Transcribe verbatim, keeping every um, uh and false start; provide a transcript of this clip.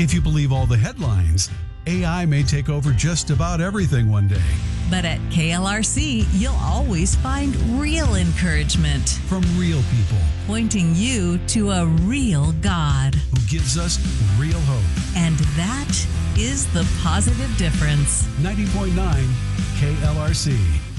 If you believe all the headlines, A I may take over just about everything one day. But at K L R C, you'll always find real encouragement From real people pointing you to a real God. who gives us real hope. And that is the positive difference. ninety point nine K L R C.